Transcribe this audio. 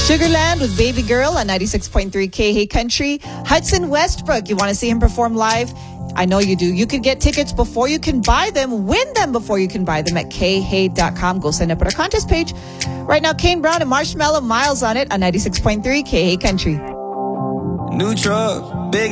Sugarland with Baby Girl on 96.3 K Country. Hudson Westbrook, you want to see him perform live? I know you do. You can get tickets before you can buy them. Win them before you can buy them at khay.com. Go sign up at our contest page. Right now, Kane Brown and Marshmallow Miles on it on 96.3 K Country. New truck, big